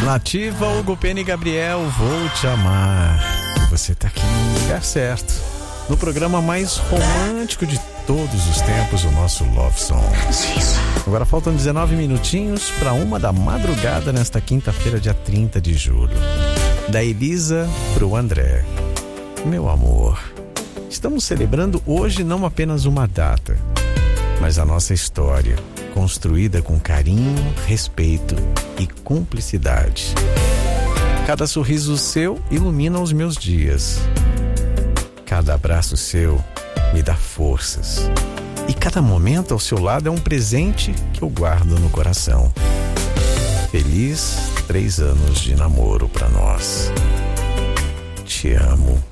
Nativa, Hugo Pena e Gabriel, Vou Te Amar. E você tá aqui no lugar certo. No programa mais romântico de todos os tempos, o nosso Love Song. Agora faltam 19 minutinhos para 1 da madrugada nesta quinta-feira, dia 30 de julho. Da Elisa pro André. Meu amor, estamos celebrando hoje não apenas uma data, mas a nossa história, construída com carinho, respeito e cumplicidade. Cada sorriso seu ilumina os meus dias. Cada abraço seu me dá forças. E cada momento ao seu lado é um presente que eu guardo no coração. Feliz 3 anos de namoro pra nós. Te amo.